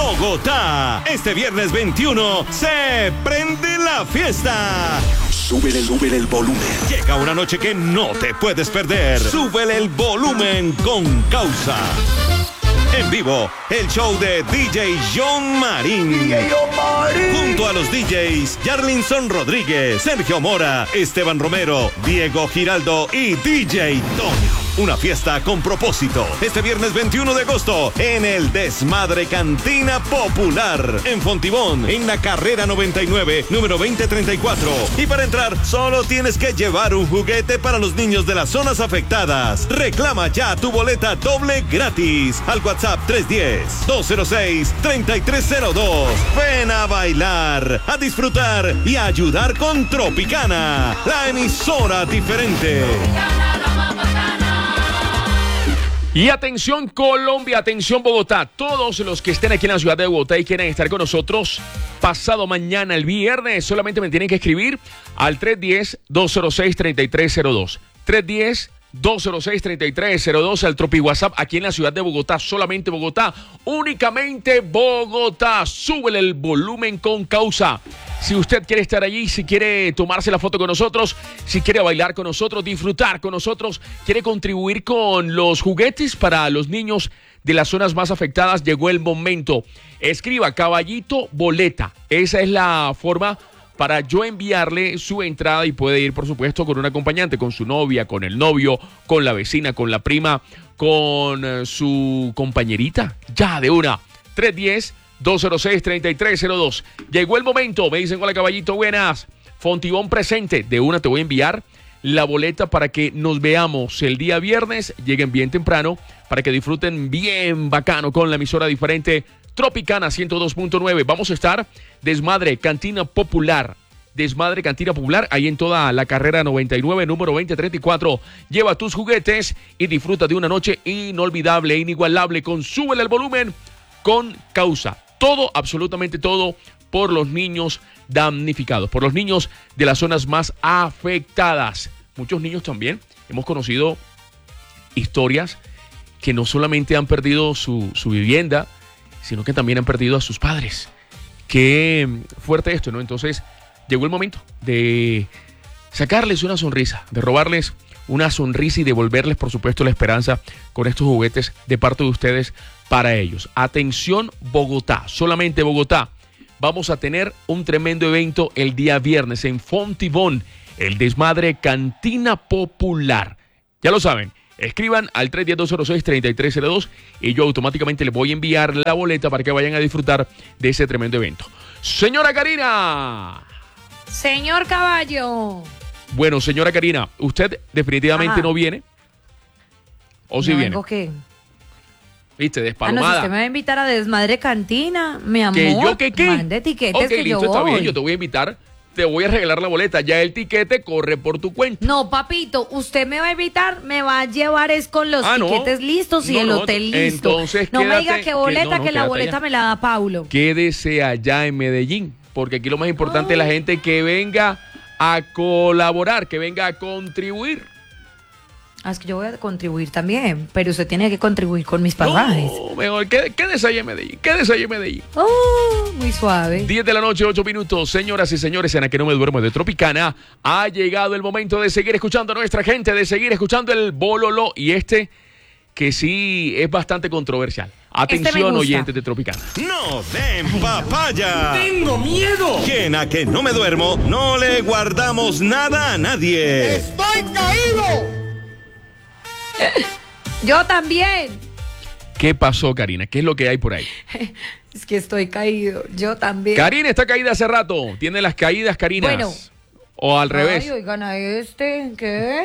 Bogotá. Este viernes 21 se prende la fiesta. Súbele el volumen. Llega una noche que no te puedes perder. Súbele el volumen con Causa. En vivo, el show de DJ John Marín. Junto a los DJs Yarlinson Rodríguez, Sergio Mora, Esteban Romero, Diego Giraldo y DJ Toño. Una fiesta con propósito. Este viernes 21 de agosto en el Desmadre Cantina Popular. En Fontibón, en la carrera 99, número 2034. Y para entrar, solo tienes que llevar un juguete para los niños de las zonas afectadas. Reclama ya tu boleta doble gratis al WhatsApp 310-206-3302. Ven a bailar, a disfrutar y a ayudar con Tropicana, la emisora diferente. Y atención Colombia, atención Bogotá, todos los que estén aquí en la ciudad de Bogotá y quieran estar con nosotros pasado mañana, el viernes, solamente me tienen que escribir al 310-206-3302. 310-206-3302 al Tropi WhatsApp aquí en la ciudad de Bogotá, solamente Bogotá, únicamente Bogotá. Súbele el volumen con Causa. Si usted quiere estar allí, si quiere tomarse la foto con nosotros, si quiere bailar con nosotros, disfrutar con nosotros, quiere contribuir con los juguetes para los niños de las zonas más afectadas, llegó el momento. Escriba Caballito Boleta. Esa es la forma para yo enviarle su entrada y puede ir, por supuesto, con un acompañante, con su novia, con el novio, con la vecina, con la prima, con su compañerita. Ya, de una. 310-206-3302. Llegó el momento. Me dicen, hola, Caballito, buenas. Fontibón presente. De una te voy a enviar la boleta para que nos veamos el día viernes. Lleguen bien temprano para que disfruten bien bacano con la emisora diferente Tropicana 102.9. Vamos a estar Desmadre Cantina Popular. Desmadre Cantina Popular, ahí en toda la carrera 99, número 2034. Lleva tus juguetes y disfruta de una noche inolvidable, inigualable, con Súbele el volumen con Causa. Todo, absolutamente todo, por los niños damnificados, por los niños de las zonas más afectadas. Muchos niños también. Hemos conocido historias que no solamente han perdido su vivienda, sino que también han perdido a sus padres. Qué fuerte esto, ¿no? Entonces, llegó el momento de sacarles una sonrisa, de robarles una sonrisa y devolverles, por supuesto, la esperanza con estos juguetes de parte de ustedes para ellos. Atención, Bogotá, solamente Bogotá. Vamos a tener un tremendo evento el día viernes en Fontibón, el Desmadre Cantina Popular. Ya lo saben. Escriban al 310-206-3302 y yo automáticamente les voy a enviar la boleta para que vayan a disfrutar de ese tremendo evento. Señora Karina. Señor Caballo. Bueno, señora Karina, ¿usted definitivamente no viene? ¿O sí viene? ¿Qué? ¿Viste? Despalomada. No, si usted me va a invitar a Desmadre Cantina, mi amor. ¿Que yo qué? Mande tiquetes okay, que listo, yo está voy. bien, yo te voy a invitar. Te voy a regalar la boleta. Ya el tiquete corre por tu cuenta. No, papito, usted me va a invitar, me va a llevar es con los tiquetes listos y el hotel listo. Entonces, no me diga que boleta, que la boleta allá. Me la da Paulo. Quédese allá en Medellín, porque aquí lo más importante es la gente que venga a colaborar, que venga a contribuir. Es que yo voy a contribuir también, pero usted tiene que contribuir con mis pasajes. No, mejor quédese allá en Medellín, quédese allá en Medellín. Oh, muy suave. 10 de la noche, 8 minutos. Señoras y señores, en la que no me duermo de Tropicana, ha llegado el momento de seguir escuchando a nuestra gente, de seguir escuchando el bololo y que sí es bastante controversial. Atención, oyentes de Tropicana. ¡No den papaya! ¡Tengo miedo! Que en la que no me duermo, no le guardamos nada a nadie. ¡Estoy caído! Yo también. ¿Qué pasó, Karina? ¿Qué es lo que hay por ahí? Es que estoy caído. Yo también. Karina está caída hace rato. Tiene las caídas, Karina. Bueno. O al revés. Ay, oigan a ¿qué?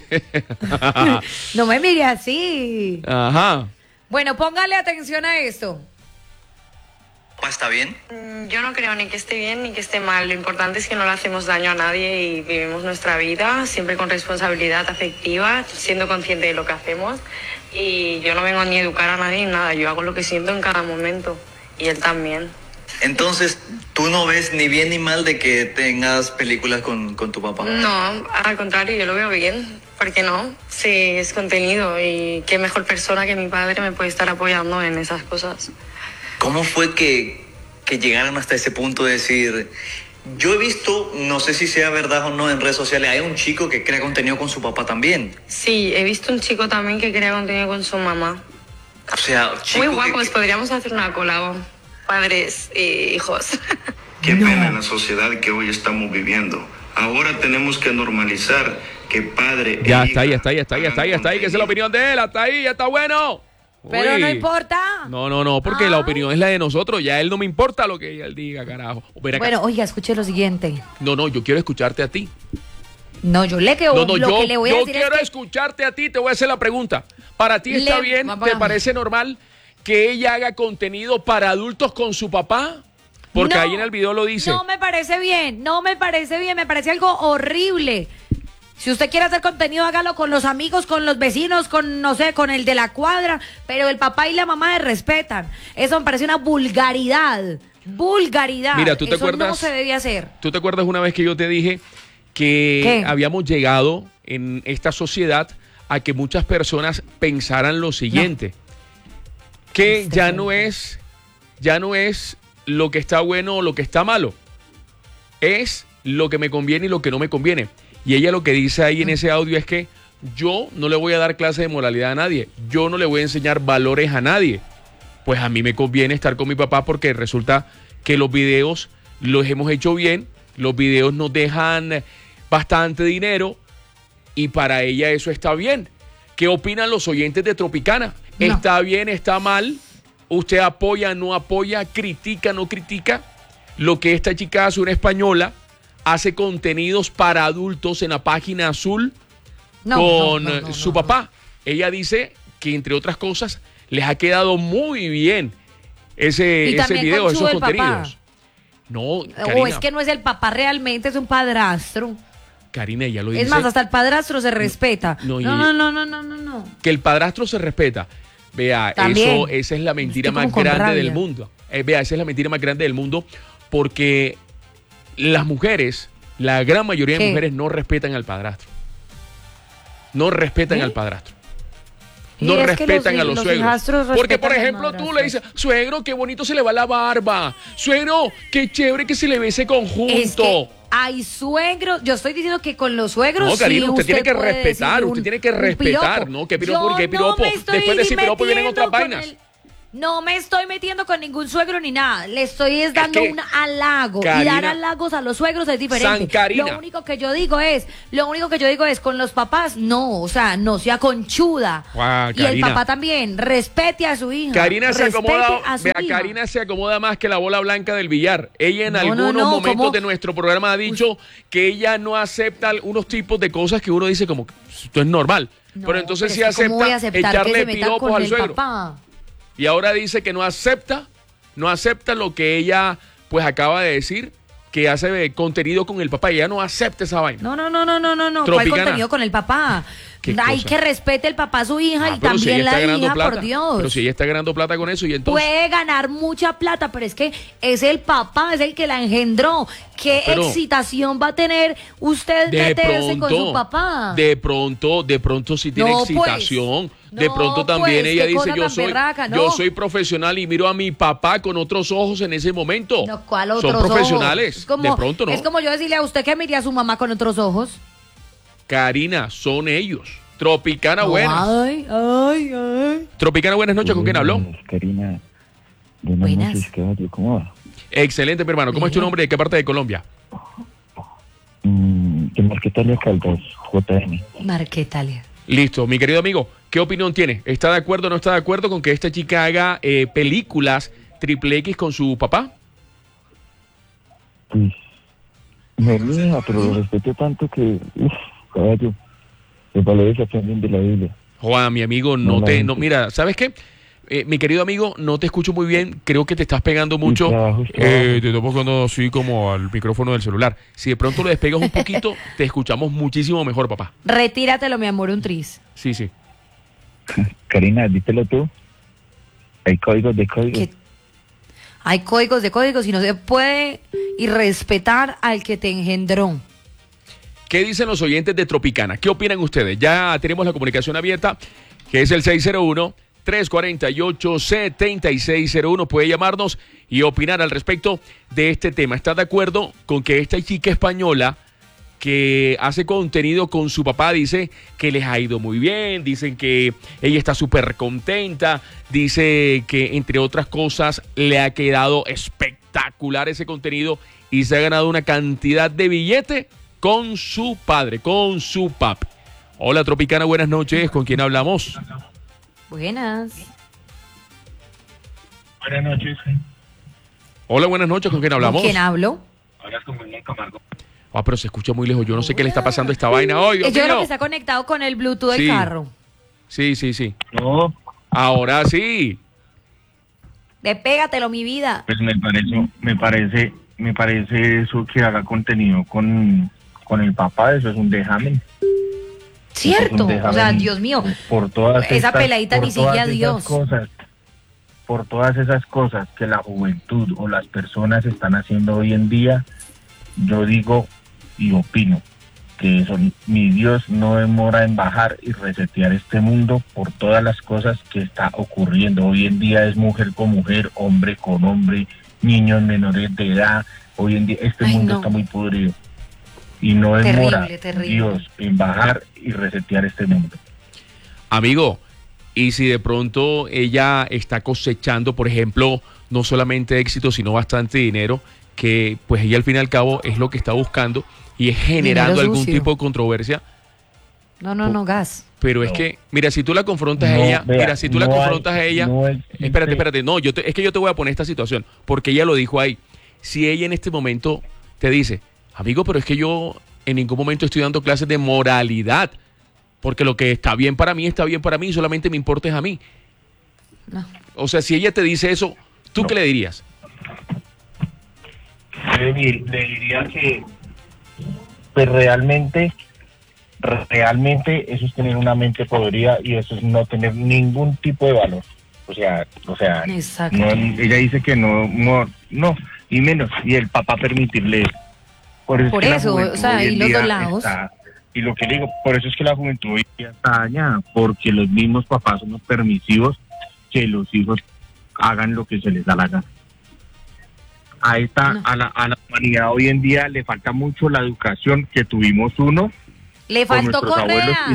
No me mire así. Ajá. Bueno, póngale atención a esto. ¿Está bien? Yo no creo ni que esté bien ni que esté mal. Lo importante es que no le hacemos daño a nadie y vivimos nuestra vida siempre con responsabilidad afectiva, siendo consciente de lo que hacemos. Y yo no vengo ni a educar a nadie ni nada. Yo hago lo que siento en cada momento. Y él también. Entonces, ¿tú no ves ni bien ni mal de que tengas películas con tu papá? No, al contrario, yo lo veo bien. ¿Por qué no? Sí, es contenido y qué mejor persona que mi padre me puede estar apoyando en esas cosas. ¿Cómo fue que llegaron hasta ese punto de decir... Yo he visto, no sé si sea verdad o no en redes sociales, hay un chico que crea contenido con su papá también. Sí, he visto un chico también que crea contenido con su mamá. O sea, chico muy guapos, podríamos hacer una colabo. Padres e hijos. Qué pena en la sociedad que hoy estamos viviendo. Ahora tenemos que normalizar que padre... Ya está ahí, que esa es la opinión de él, hasta ahí, ya está bueno. Pero Uy. no importa. No, porque la opinión es la de nosotros. Ya él no me importa lo que él diga, carajo. Bueno, oiga, escuche lo siguiente. No, yo quiero escucharte a ti. No, yo le que lo que le voy a decir quiero escucharte a ti, te voy a hacer la pregunta. ¿Para ti está bien? Papá. ¿Te parece normal que ella haga contenido para adultos con su papá? Porque ahí en el video lo dice. No me parece bien, me parece algo horrible. Si usted quiere hacer contenido, hágalo con los amigos, con los vecinos, con, no sé, con el de la cuadra, pero el papá y la mamá se respetan. Eso me parece una vulgaridad. Mira, ¿tú te acuerdas? No se debía hacer. ¿Tú te acuerdas una vez que yo te dije que habíamos llegado en esta sociedad a que muchas personas pensaran lo siguiente? Que ya no es lo que está bueno o lo que está malo. Es lo que me conviene y lo que no me conviene. Y ella lo que dice ahí en ese audio es que yo no le voy a dar clase de moralidad a nadie. Yo no le voy a enseñar valores a nadie. Pues a mí me conviene estar con mi papá porque resulta que los videos los hemos hecho bien. Los videos nos dejan bastante dinero y para ella eso está bien. ¿Qué opinan los oyentes de Tropicana? No. ¿Está bien, está mal? ¿Usted apoya, no apoya, critica, no critica? Lo que esta chica hace, una española, hace contenidos para adultos en la página azul con su papá. Ella dice que, entre otras cosas, les ha quedado muy bien ese video, esos contenidos. Papá. No, Karina, o es que no es el papá realmente, es un padrastro. Karina, ella lo dice. Es más, hasta el padrastro se respeta. No. Que el padrastro se respeta. Vea, esa es la mentira más grande del mundo. Esa es la mentira más grande del mundo porque las mujeres, la gran mayoría de mujeres no respetan al padrastro. No respetan al padrastro. No respetan a los suegros. Porque, por ejemplo, tú le dices, suegro, qué bonito se le va la barba. Suegro, qué chévere que se le ve ese conjunto. Es que hay suegros. Yo estoy diciendo que con los suegros. No, Karina, sí, usted tiene que respetar. Usted tiene que respetar, ¿no? ¿Qué piropo? ¿Qué piropo? Después de decir piropo vienen otras vainas. No me estoy metiendo con ningún suegro ni nada. Le estoy dando un halago. Karina, y dar halagos a los suegros es diferente. Lo único que yo digo es, con los papás, no, o sea, no sea conchuda. Y el papá también, respete a su hija. Karina se acomoda, Karina se acomoda más que la bola blanca del billar. Ella en algunos momentos de nuestro programa ha dicho que ella no acepta unos tipos de cosas que uno dice como, esto es normal. Pero entonces sí acepta echarle piropos al suegro. Papá. Y ahora dice que no acepta lo que ella pues acaba de decir, que hace contenido con el papá. Ella no acepta esa vaina. No. ¿Cuál contenido con el papá? Hay que respete el papá a su hija y también la hija, por Dios. Pero si ella está ganando plata con eso y entonces... Puede ganar mucha plata, pero es que es el papá, es el que la engendró. ¿Qué excitación va a tener usted meterse con su papá? De pronto sí tiene excitación. De pronto también ella dice, yo soy profesional y miro a mi papá con otros ojos en ese momento. No, ¿cuál otros Son profesionales. Ojos? De pronto no. Es como yo decirle a usted que mire a su mamá con otros ojos. Karina, son ellos. Tropicana, buenas. Ay. Tropicana, buenas noches. ¿Con quién habló? Karina, buenas noches. ¿Cómo va? Excelente, mi hermano. ¿Cómo es tu nombre? ¿De qué parte de Colombia? De Marquetalia Caldas, JM. Marquetalia. Listo, mi querido amigo, ¿qué opinión tiene? ¿Está de acuerdo o no está de acuerdo con que esta chica haga películas XXX con su papá? Pues, me mía, pero lo respeto tanto que, caballo, los valores se aprenden de la Biblia. Juan, mi amigo, mira, ¿sabes qué? Mi querido amigo, no te escucho muy bien, creo que te estás pegando mucho. Te estoy pegando así como al micrófono del celular. Si de pronto lo despegas un poquito, te escuchamos muchísimo mejor, papá. Retíratelo, mi amor, un tris. Sí. Karina, díselo tú. Hay códigos de códigos. ¿Qué? Hay códigos de códigos y no se puede irrespetar al que te engendró. ¿Qué dicen los oyentes de Tropicana? ¿Qué opinan ustedes? Ya tenemos la comunicación abierta, que es el 601 348-7601. Puede llamarnos y opinar al respecto de este tema. ¿Está de acuerdo con que esta chica española que hace contenido con su papá dice que les ha ido muy bien, dicen que ella está súper contenta, dice que entre otras cosas le ha quedado espectacular ese contenido y se ha ganado una cantidad de billete con su padre, con su papi? Hola Tropicana, buenas noches, ¿con quién hablamos? Buenas. Buenas noches. Hola, buenas noches, ¿con quién hablamos? ¿Con quién hablo? Hablas con William Camargo. Ah, pero se escucha muy lejos. Yo no sé qué le está pasando a esta vaina hoy. Yo creo que está conectado con el Bluetooth del carro. Sí, sí, sí. No. Ahora sí. Despégatelo, mi vida. Pues me parece eso que haga contenido con el papá, eso es un dejamen. Cierto, o sea, Dios mío. Por todas esa peladita ni siquiera a Dios. Por todas esas cosas que la juventud o las personas están haciendo hoy en día, yo digo y opino que eso, mi Dios no demora en bajar y resetear este mundo por todas las cosas que está ocurriendo. Hoy en día es mujer con mujer, hombre con hombre, niños menores de edad. Hoy en día este mundo está muy podrido. Y no demora terrible. Dios en bajar y resetear este mundo. Amigo, y si de pronto ella está cosechando, por ejemplo, no solamente éxito, sino bastante dinero, que pues ella al fin y al cabo es lo que está buscando y es generando algún tipo de controversia. No, gas. Pero es que, mira, si tú la confrontas a ella, espérate, no, es que yo te voy a poner esta situación, porque ella lo dijo ahí. Si ella en este momento te dice, amigo, pero es que yo en ningún momento estoy dando clases de moralidad, porque lo que está bien para mí, solamente me importa es a mí. No. O sea, si ella te dice eso, ¿tú qué le dirías? Le diría que pues realmente eso es tener una mente podrida y eso es no tener ningún tipo de valor. O sea, no, ella dice que no, y menos, y el papá permitirle eso. Por eso, o sea, y los dos lados. Y lo que digo, por eso es que la juventud hoy día está dañada, porque los mismos papás somos permisivos que los hijos hagan lo que se les da la gana. A la humanidad hoy en día le falta mucho la educación que tuvimos le faltó Correa.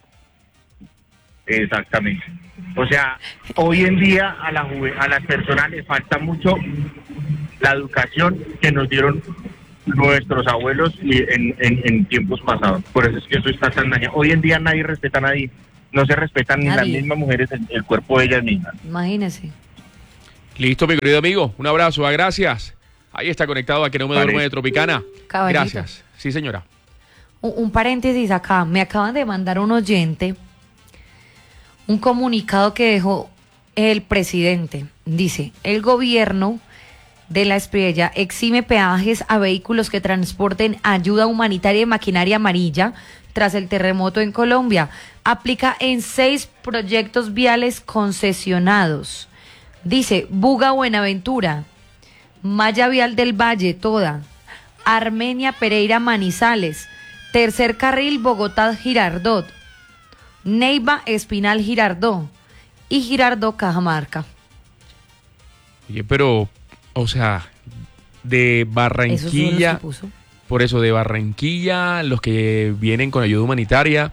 Exactamente. O sea, hoy en día a las personas le falta mucho la educación que nos dieron nuestros abuelos en tiempos pasados. Por eso es que eso está tan dañado. Hoy en día nadie respeta a nadie. No se respetan ni las mismas mujeres el cuerpo de ellas mismas. Imagínese. Listo, mi querido amigo. Un abrazo, gracias. Ahí está conectado a Que No Me Duerme de Tropicana. Caballito. Gracias. Sí, señora. Un paréntesis acá. Me acaban de mandar un oyente un comunicado que dejó el presidente. Dice, el gobierno de la Espriella exime peajes a vehículos que transporten ayuda humanitaria y maquinaria amarilla tras el terremoto en Colombia. Aplica en 6 proyectos viales concesionados. Dice, Buga Buenaventura, Malla Vial del Valle, toda, Armenia Pereira Manizales, Tercer Carril Bogotá Girardot, Neiva Espinal Girardó y Girardó Cajamarca. Oye, pero, o sea, de Barranquilla, por eso de Barranquilla, los que vienen con ayuda humanitaria,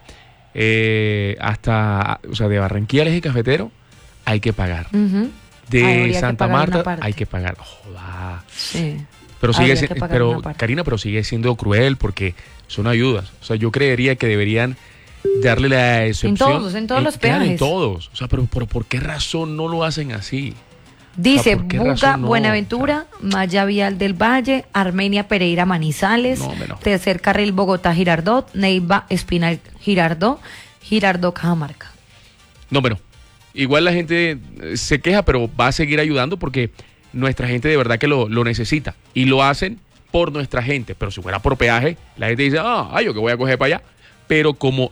hasta, o sea, de Barranquilla al Eje Cafetero, hay que pagar. De Santa Marta hay que pagar. Joda. Sí. Pero Karina, pero sigue siendo cruel porque son ayudas. O sea, yo creería que deberían darle la excepción. En todos los peajes. En todos. O sea, pero ¿por qué razón no lo hacen así? Dice, o sea, Buga Buenaventura, Malla Vial del Valle, Armenia Pereira Manizales, Tercer Carril Bogotá Girardot, Neiva Espinal Girardó, Girardó Cajamarca. No, bueno, igual la gente se queja, pero va a seguir ayudando porque nuestra gente de verdad que lo necesita. Y lo hacen por nuestra gente. Pero si fuera por peaje, la gente dice, yo que voy a coger para allá. Pero como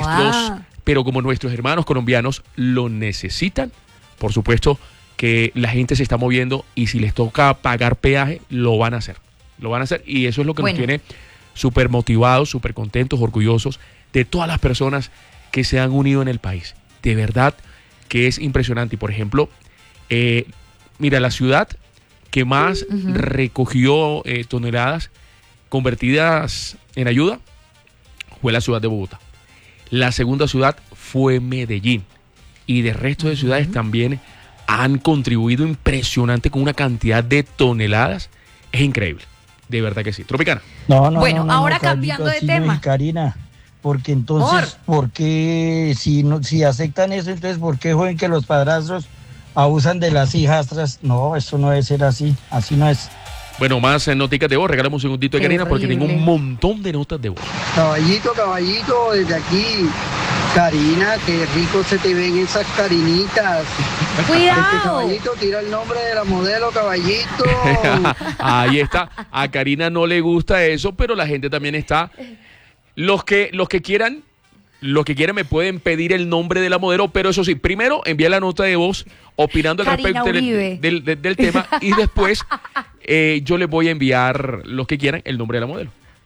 nuestros hermanos colombianos lo necesitan, por supuesto que la gente se está moviendo y si les toca pagar peaje, lo van a hacer. Lo van a hacer y eso es lo que nos tiene súper motivados, súper contentos, orgullosos de todas las personas que se han unido en el país. De verdad que es impresionante. Y por ejemplo, mira, la ciudad que más recogió toneladas convertidas en ayuda fue la ciudad de Bogotá. La segunda ciudad fue Medellín. Y de resto de ciudades también han contribuido impresionante con una cantidad de toneladas. Es increíble. De verdad que sí. Tropicana. Bueno, ahora cambiando de tema. Karina, porque entonces, ¿por qué si aceptan eso, entonces por qué joven que los padrastros abusan de las hijastras? No, eso no debe ser así no es. Bueno, más noticas de voz, regalamos un segundito de Karina porque tengo un montón de notas de voz. Caballito, desde aquí, Karina, qué rico se te ven esas carinitas. Cuidado. Caballito, tira el nombre de la modelo, caballito. Ahí está. A Karina no le gusta eso, pero la gente también está. Los que quieran me pueden pedir el nombre de la modelo, pero eso sí, primero envía la nota de voz opinando al respecto del tema y después yo les voy a enviar los que quieran el nombre de la modelo.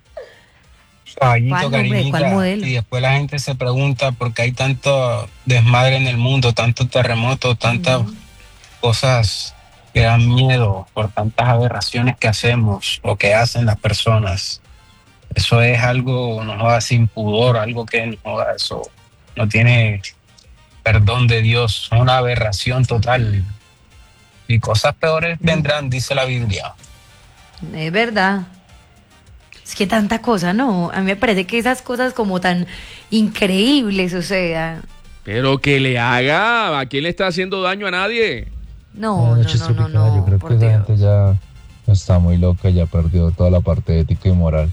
Caballito, Karinita, y después la gente se pregunta por qué hay tanto desmadre en el mundo, tanto terremoto, tantas cosas que dan miedo por tantas aberraciones que hacemos o que hacen las personas. Eso es algo, no joda, sin pudor, algo que no joda, eso no tiene perdón de Dios, es una aberración total. Y cosas peores vendrán, dice la Biblia. Es verdad. Es que tanta cosa, ¿no? A mí me parece que esas cosas como tan increíbles, o sea... Pero que le haga, ¿a quién le está haciendo daño? A nadie. No. Yo creo que esa gente ya está muy loca, ya perdió toda la parte ética y moral.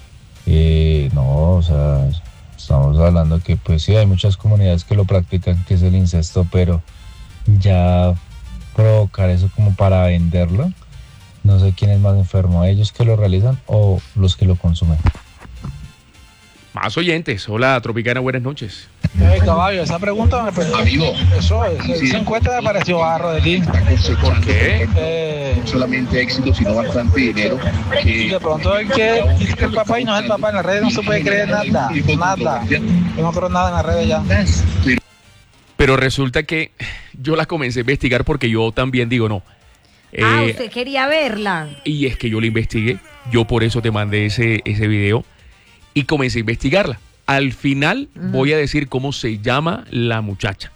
No, o sea, estamos hablando que pues sí, hay muchas comunidades que lo practican, que es el incesto, pero ya provocar eso como para venderlo, no sé quién es más enfermo, ellos que lo realizan o los que lo consumen. Más oyentes. Hola, Tropicana, buenas noches. Caballo, esa pregunta me pareció. Amigo. Esa encuesta me pareció barro de ti. ¿Por qué? No solamente éxito, sino bastante dinero. De pronto el que dice que el papá y no es el papá, en las redes no se puede creer nada. Yo no creo nada en las redes ya. Pero resulta que yo la comencé a investigar porque yo también digo no. Usted quería verla. Y es que yo la investigué. Yo por eso te mandé ese video. Y comencé a investigarla. Al final voy a decir cómo se llama la muchacha.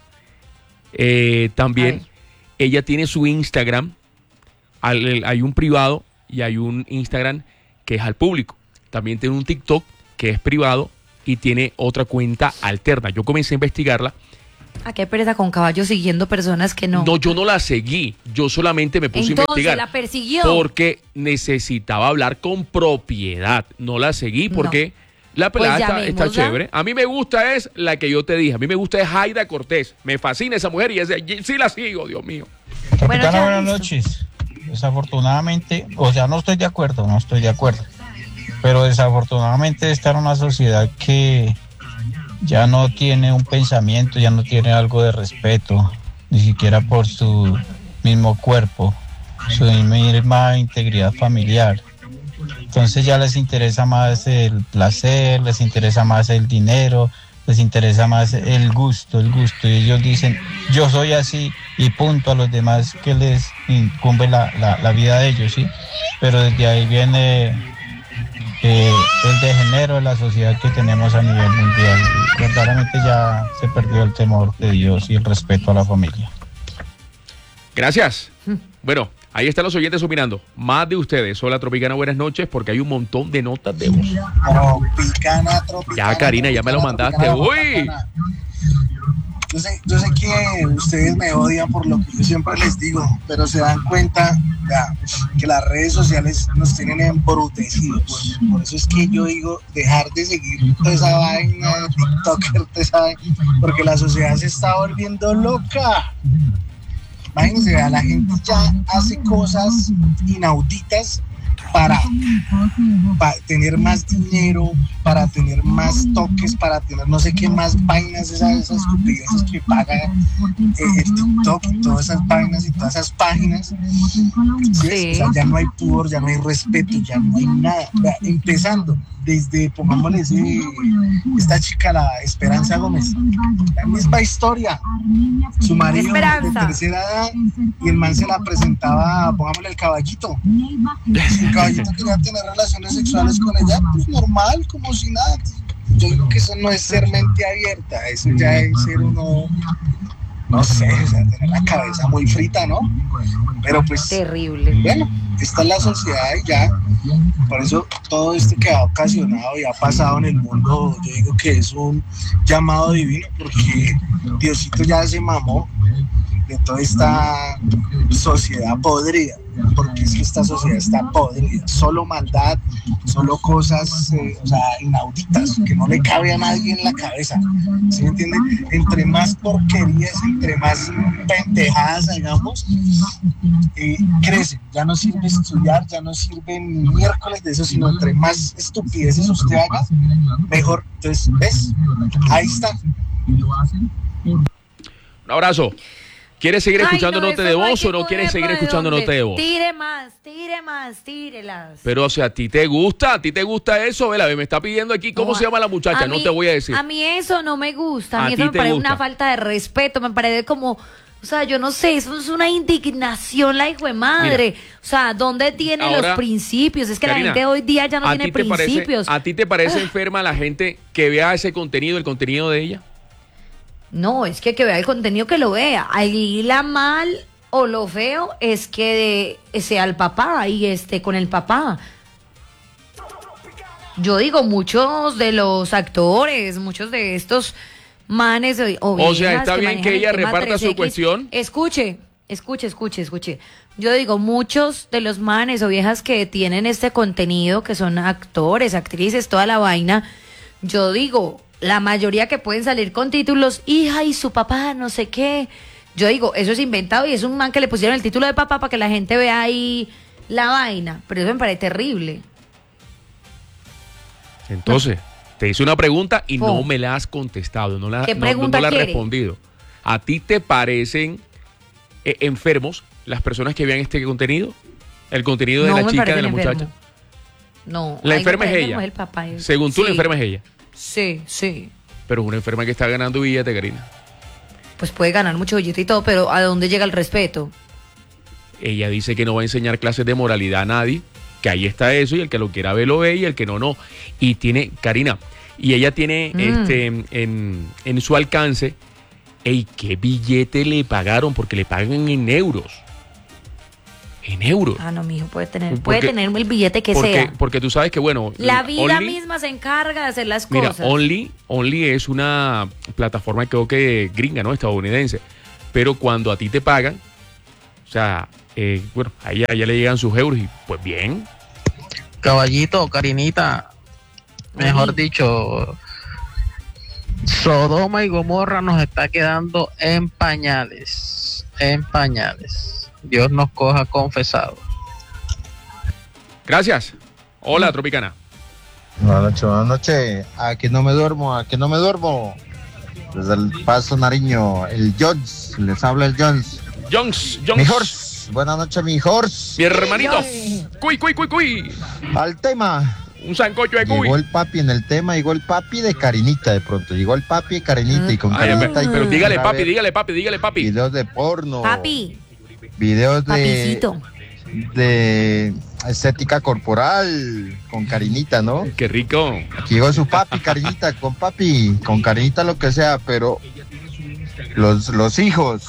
También ella tiene su Instagram. Hay un privado y hay un Instagram que es al público. También tiene un TikTok que es privado y tiene otra cuenta alterna. Yo comencé a investigarla. ¿A qué pereza con caballo siguiendo personas que no? No, yo no la seguí. Yo solamente me puse a investigar. ¿La persiguió? Porque necesitaba hablar con propiedad. No la seguí porque... La pelada está chévere. A mí me gusta es la que yo te dije. A mí me gusta es Haida Cortés. Me fascina esa mujer y sí la sigo, Dios mío. Buenas noches. Desafortunadamente, o sea, no estoy de acuerdo. Pero desafortunadamente está en una sociedad que ya no tiene un pensamiento, ya no tiene algo de respeto, ni siquiera por su mismo cuerpo, su misma integridad familiar. Entonces ya les interesa más el placer, les interesa más el dinero, les interesa más el gusto. Y ellos dicen, yo soy así y punto, a los demás que les incumbe la vida de ellos, ¿sí? Pero desde ahí viene el degenero de la sociedad que tenemos a nivel mundial. Y verdaderamente ya se perdió el temor de Dios y el respeto a la familia. Gracias. Bueno, ahí están los oyentes opinando. Más de ustedes. Hola, Tropicana, buenas noches, porque hay un montón de notas de voz. Tropicana. Ya, Karina, ya me lo mandaste. ¡Uy! Yo sé que ustedes me odian por lo que yo siempre les digo, pero se dan cuenta que las redes sociales nos tienen embrutecidos. Por eso es que yo digo, dejar de seguir toda esa vaina de TikToker, porque la sociedad se está volviendo loca. Imagínense, la gente ya hace cosas inauditas para tener más dinero, para tener más toques, para tener no sé qué más vainas, esas estupideces que paga el TikTok y todas esas vainas y todas esas páginas. ¿Sí? O sea, ya no hay pudor, ya no hay respeto, ya no hay nada. Empezando desde, pongámosle esta chica, la Esperanza Gómez, la misma historia, su marido de tercera edad, y el man se la presentaba, pongámosle el caballito, si el caballito quería tener relaciones sexuales con ella, pues normal, como si nada. Yo digo que eso no es ser mente abierta, eso ya es ser uno, no sé, o sea, tener la cabeza muy frita, ¿no? Pero pues, terrible. Bueno, esta es la sociedad y ya, por eso todo esto que ha ocasionado y ha pasado en el mundo, yo digo que es un llamado divino, porque Diosito ya se mamó de toda esta sociedad podrida, porque es que esta sociedad está podrida, solo maldad, solo cosas o sea, inauditas, que no le cabe a nadie en la cabeza, ¿sí me entiende? Entre más porquerías, entre más pendejadas hagamos, crece, ya no sirve estudiar, ya no sirve ni miércoles de eso, sino entre más estupideces usted haga, mejor. Entonces, ¿ves? Ahí está. Un abrazo. ¿Quieres seguir escuchando Note de Voz o no quieres seguir escuchando Note de Voz? Tire más, tírelas. Pero, o sea, ¿a ti te gusta eso? Vela, me está pidiendo aquí, ¿cómo se llama la muchacha? No te voy a decir. A mí eso no me gusta, a mí eso me parece una falta de respeto, me parece como, o sea, yo no sé, eso es una indignación, la hijo de madre. Mira, o sea, ¿dónde tiene ahora los principios? Es que Karina, la gente hoy día ya no tiene principios. ¿A ti te parece enferma la gente que vea ese contenido, el contenido de ella? No, es que vea el contenido, que lo vea. Ahí la mal o lo feo es que sea el papá y esté con el papá. Yo digo, muchos de los actores, muchos de estos manes o sea, está bien que ella reparta su cuestión. Escuche. Yo digo, muchos de los manes o viejas que tienen este contenido, que son actores, actrices, toda la vaina, yo digo, la mayoría que pueden salir con títulos, hija y su papá, no sé qué. Yo digo, eso es inventado y es un man que le pusieron el título de papá para que la gente vea ahí la vaina. Pero eso me parece terrible. Entonces, te hice una pregunta y no me la has contestado. No la has respondido. ¿A ti te parecen enfermos las personas que vean este contenido? El contenido de la chica, de la muchacha. No. La enferma es ella. El papá. Según tú, la enferma es ella. Sí. Pero es una enferma que está ganando billete, Karina. Pues puede ganar mucho billete y todo, pero ¿a dónde llega el respeto? Ella dice que no va a enseñar clases de moralidad a nadie, que ahí está eso, y el que lo quiera ver lo ve, y el que no. Y tiene, Karina, y ella tiene en su alcance, ¿qué billete le pagaron? Porque le pagan en euros. En euros. Ah, no, mijo, puede tener el billete que sea. Porque tú sabes que, bueno, la vida misma se encarga de hacer las cosas. Mira, Only es una plataforma, creo que gringa, ¿no? Estadounidense. Pero cuando a ti te pagan, o sea, bueno, a ella le llegan sus euros y pues bien. Caballito, Karinita, mejor dicho, Sodoma y Gomorra nos está quedando en pañales. Dios nos coja confesado. Gracias. Hola, Tropicana. Buenas noches. Aquí no me duermo. Desde el Paso Nariño, el Jones. Les habla el Jones. Mi horse. Buenas noches, mi horse. Mi hermanito. Cuy. Al tema. Un sancocho de cuy. Llegó el papi en el tema, llegó el papi de Karinita de pronto. Llegó el papi de Karinita y con Karinita. Pero dígale papi. Videos de porno. Papi. Videos Papicito. de estética corporal con Karinita, ¿no? Qué rico. Aquí llegó su papi, Karinita, con Karinita lo que sea, pero los hijos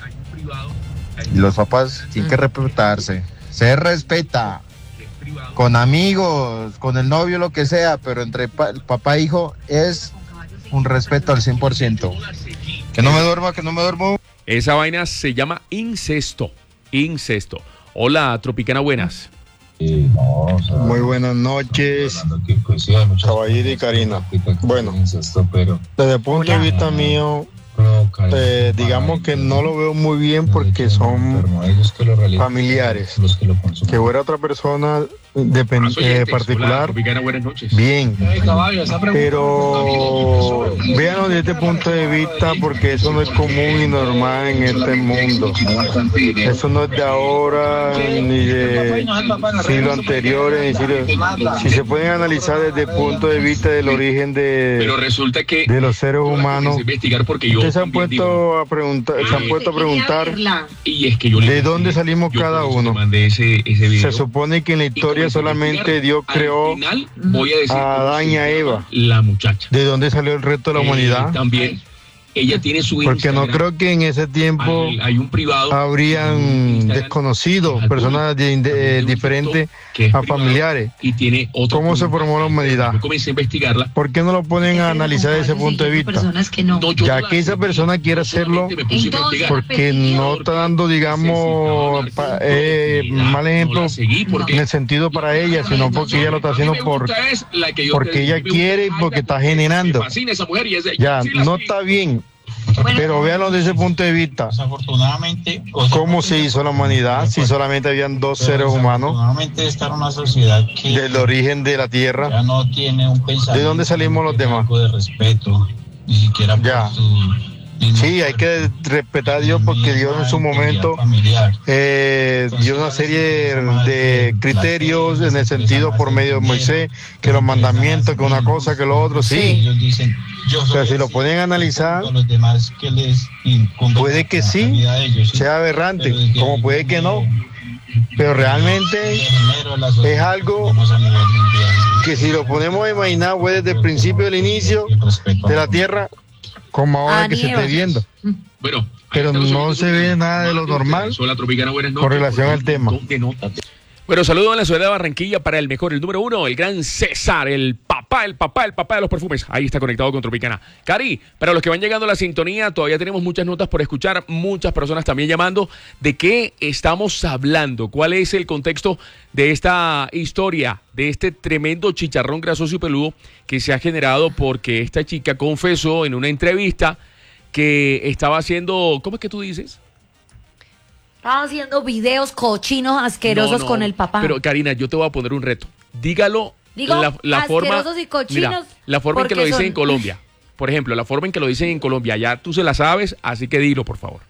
y los papás tienen que respetarse. Se respeta. Con amigos, con el novio, lo que sea, pero entre papá e hijo es un respeto al 100%. Que no me duermo. Esa vaina se llama incesto. Hola, Tropicana, buenas. Muy buenas noches, Caballito y Karina. Bueno, desde el punto de vista mío, digamos que no lo veo muy bien porque son familiares. Que fuera otra persona particular, bien, pero véanlo desde este punto de vista porque eso no es común y normal en este mundo. Eso no es de ahora ni de siglos anteriores. Si se pueden analizar desde el punto de vista del origen de los seres humanos, ustedes se han puesto a preguntar de dónde salimos cada uno. Se supone que en la historia solamente Dios creó a Adán y a Eva. ¿De dónde salió el resto de la humanidad? También. Ella tiene su porque Instagram. No creo que en ese tiempo hay un privado, habrían desconocidos, personas diferentes a familiares. Y tiene otro. ¿Cómo se formó la humanidad? Yo comencé a investigarla. ¿Por qué no lo ponen a analizar desde ese punto de vista? Ya que esa persona quiere hacerlo, porque no está dando, digamos, mal ejemplo en el sentido para ella, sino porque ella lo está haciendo porque ella quiere y porque está generando. Ya, no está bien. Pero véanlo desde ese punto de vista. Desafortunadamente, ¿cómo se hizo la humanidad si solamente habían dos seres humanos? Desafortunadamente, esta era una sociedad que del origen de la tierra ya no tiene un pensamiento. ¿De dónde salimos los demás? De respeto, ni siquiera ya. Sí, hay que respetar a Dios porque Dios en su momento dio una serie de criterios en el sentido por medio de Moisés, que los mandamientos, que una cosa, que lo otro, sí. Pero si lo pueden analizar, puede que sí, sea aberrante, como puede que no. Pero realmente es algo que si lo ponemos a imaginar fue desde el principio del inicio de la tierra, como ahora que se esté viendo. Bueno, pero no se ve nada de lo normal con relación al tema. Bueno, saludos en la ciudad de Barranquilla para el mejor, el número 1, el gran César, el papá de los perfumes. Ahí está conectado con Tropicana. Cari, para los que van llegando a la sintonía, todavía tenemos muchas notas por escuchar, muchas personas también llamando. ¿De qué estamos hablando? ¿Cuál es el contexto de esta historia, de este tremendo chicharrón grasoso y peludo que se ha generado porque esta chica confesó en una entrevista que estaba haciendo, ¿cómo es que tú dices? Estaba haciendo videos cochinos, asquerosos con el papá. Pero Karina, yo te voy a poner un reto. Digo la forma, y cochinos. Mira, la forma en que lo dicen en Colombia. Por ejemplo, la forma en que lo dicen en Colombia. Ya tú se la sabes, así que dilo, por favor.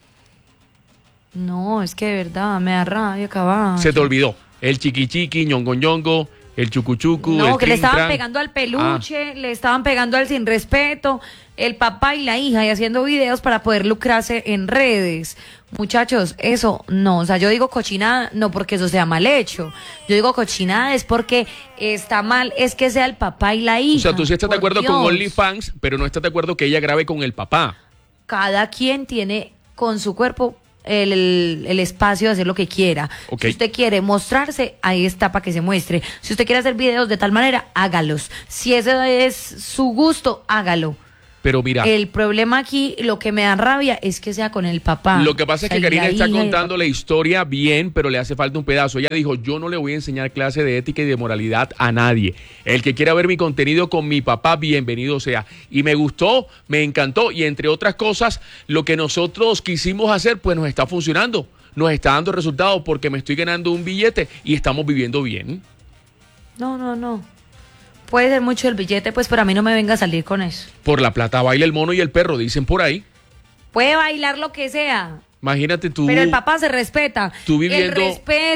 No, es que de verdad me da rabia acabar. Se te olvidó. El chiqui, ñongo, el chucuchucu. No, que le estaban pegando al peluche, le estaban pegando al sin respeto, el papá y la hija, y haciendo videos para poder lucrarse en redes. Muchachos, eso no, o sea, yo digo cochinada no porque eso sea mal hecho, yo digo cochinada es porque está mal, es que sea el papá y la hija. O sea, tú sí estás de acuerdo con OnlyFans, pero no estás de acuerdo que ella grabe con el papá. Cada quien tiene con su cuerpo el espacio de hacer lo que quiera. Okay. Si usted quiere mostrarse, ahí está para que se muestre. Si usted quiere hacer videos de tal manera, hágalos. Si ese es su gusto, hágalo. Pero mira, el problema aquí, lo que me da rabia es que sea con el papá. Lo que pasa es que Karina está contando la historia bien, pero le hace falta un pedazo. Ella dijo, yo no le voy a enseñar clase de ética y de moralidad a nadie. El que quiera ver mi contenido con mi papá, bienvenido sea. Y me gustó, me encantó, y entre otras cosas, lo que nosotros quisimos hacer, pues nos está funcionando. Nos está dando resultados porque me estoy ganando un billete y estamos viviendo bien. No. Puede ser mucho el billete, pues, pero a mí no me venga a salir con eso. Por la plata baila el mono y el perro, dicen por ahí. Puede bailar lo que sea. Imagínate tú. Pero el papá se respeta. Tú viviendo. El respeto.